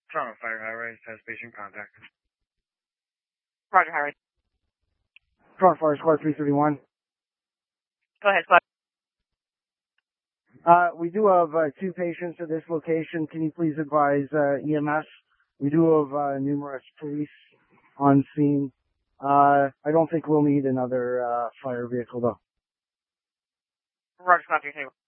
Toronto Fire Highway has patient contact. Roger, Highway. Toronto Fire Squad 331. Go ahead, Squad. We do have 2 patients at this location. Can you please advise EMS? We do have numerous police on scene. I don't think we'll need another fire vehicle, though. Roger, Squad 331.